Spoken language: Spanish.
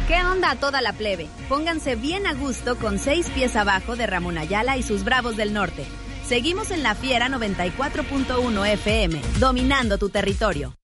¿Qué onda a toda la plebe? Pónganse bien a gusto con 6 pies abajo de Ramón Ayala y sus Bravos del Norte. Seguimos en La Fiera 94.1 FM, dominando tu territorio.